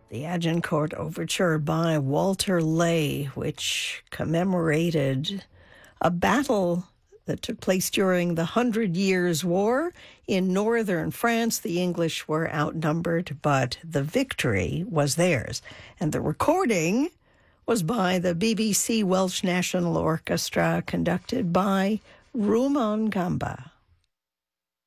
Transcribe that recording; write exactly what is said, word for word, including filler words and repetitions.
The Agincourt Overture by Walter Lay, which commemorated a battle that took place during the Hundred Years' War. In northern France, the English were outnumbered, but the victory was theirs. And the recording was by the B B C Welsh National Orchestra, conducted by Rumon Gamba.